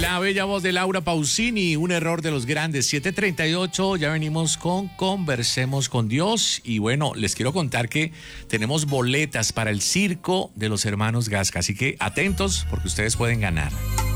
La bella voz de Laura Pausini, un error de los grandes. 7:38, ya venimos con Conversemos con Dios. Y bueno, les quiero contar que tenemos boletas para el circo de los hermanos Gasca. Así que atentos porque ustedes pueden ganar.